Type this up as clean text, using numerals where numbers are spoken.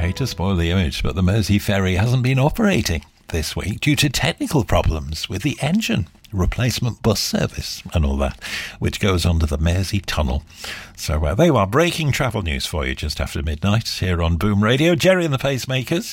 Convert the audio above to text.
hate to spoil the image, but the Mersey ferry hasn't been operating this week due to technical problems with the engine, replacement bus service and all that, which goes under the Mersey Tunnel. So there you are, breaking travel news for you just after midnight here on Boom Radio. Jerry and the Pacemakers.